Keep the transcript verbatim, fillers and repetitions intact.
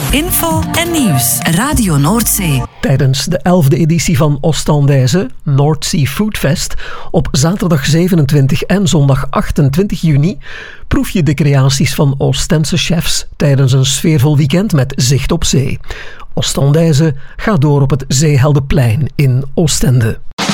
Info en nieuws. Radio Noordzee. Tijdens de elfde editie van Oostendijze, North Sea Food Fest, op zaterdag zevenentwintig en zondag achtentwintig juni, proef je de creaties van Oostense chefs tijdens een sfeervol weekend met zicht op zee. Oostendijze gaat door op het Zeeheldenplein in Oostende.